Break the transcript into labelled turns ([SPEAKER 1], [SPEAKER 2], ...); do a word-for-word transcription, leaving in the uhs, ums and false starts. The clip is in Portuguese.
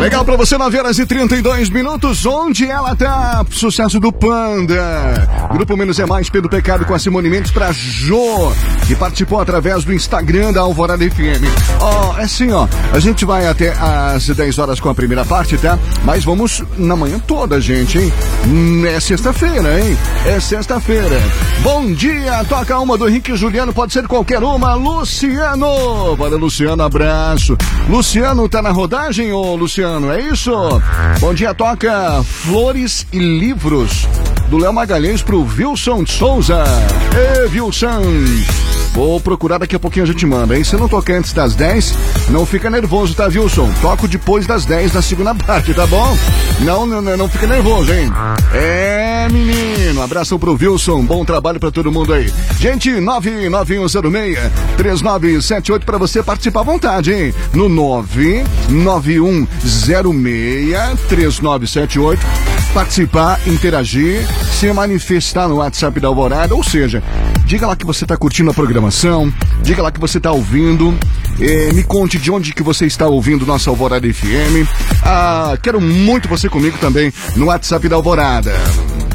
[SPEAKER 1] Legal pra você, nove horas e trinta e dois minutos. Onde ela tá? Sucesso do Panda. Grupo Menos é Mais, Pedro Pecado com a Simone Mendes pra Jô, que participou através do Instagram da Alvorada F M. Ó, oh, é assim, ó. A gente vai até às dez horas com a primeira parte, tá? Mas vamos na manhã toda, gente, hein? É sexta-feira, hein? É sexta-feira. Bom dia, toca uma do Henrique e Juliano, pode ser qualquer uma. Luciano! Para Luciano, abraço. Luciano tá na rodagem, ô Luciano, é isso? Bom dia, toca Flores e Livros do Léo Magalhães pro Wilson de Souza. Ê, Wilson! Vou procurar, daqui a pouquinho a gente manda, hein? Se não tocar antes das dez, não fica nervoso, tá, Wilson? Toco depois das dez na segunda parte, tá bom? Não, não, não fica nervoso, hein? É, menino. Abraço pro Wilson, bom trabalho pra todo mundo aí. Gente, nove nove um zero seis, três nove sete oito pra você participar à vontade, hein? No nove nove um zero seis, três nove sete oito. Participar, interagir, se manifestar no WhatsApp da Alvorada, ou seja, diga lá que você está curtindo a programação, diga lá que você está ouvindo, eh, me conte de onde que você está ouvindo nossa Alvorada F M. Ah, quero muito você comigo também no WhatsApp da Alvorada.